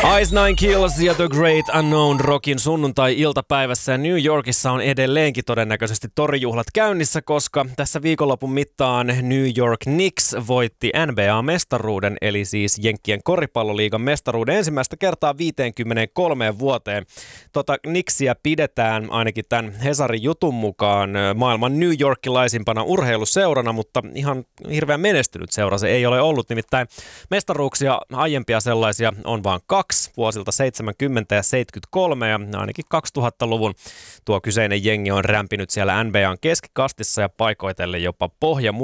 Ice Nine Kills ja The Great Unknown Rockin sunnuntai-iltapäivässä New Yorkissa on edelleenkin todennäköisesti torijuhlat käynnissä, koska tässä viikonlopun mittaan New York Knicks voitti NBA-mestaruuden, eli siis Jenkkien koripalloliigan mestaruuden ensimmäistä kertaa 53 vuoteen. Knicksia pidetään ainakin tämän Hesarin jutun mukaan maailman New Yorkilaisimpana urheiluseurana, mutta ihan hirveän menestynyt seura se ei ole ollut, nimittäin mestaruuksia aiempia sellaisia on vain 2 vuosilta 70 ja 73 ja ainakin 2000-luvun tuo kyseinen jengi on rämpinyt siellä NBA:n keskikastissa ja paikoitellen jopa